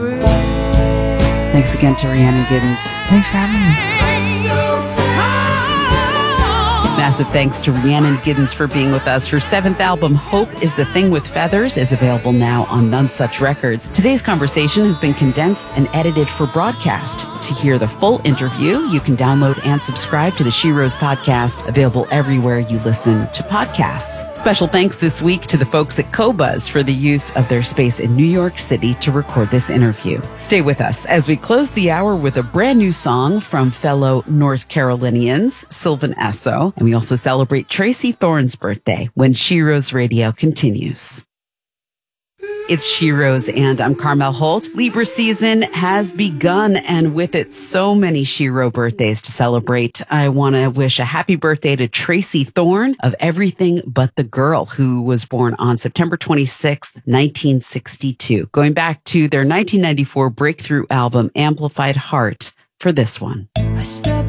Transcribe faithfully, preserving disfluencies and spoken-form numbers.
Thanks again to Rhiannon Giddens. Thanks for having me. Massive thanks to Rhiannon Giddens for being with us. Her seventh album, Hope is the Thing with Feathers, is available now on None Such Records. Today's conversation has been condensed and edited for broadcast. To hear the full interview, you can download and subscribe to the She Rose podcast, available everywhere you listen to podcasts. Special thanks this week to the folks at Qobuz for the use of their space in New York City to record this interview. Stay with us as we close the hour with a brand new song from fellow North Carolinians, Sylvan Esso. And we also celebrate Tracy Thorn's birthday when She Rose Radio continues. It's She Rose, and I'm Carmel Holt. Libra season has begun, and with it, so many Shiro birthdays to celebrate. I want to wish a happy birthday to Tracy Thorn of Everything But the Girl, who was born on September twenty-sixth, nineteen sixty-two. Going back to their nineteen ninety-four breakthrough album, Amplified Heart, for this one. I step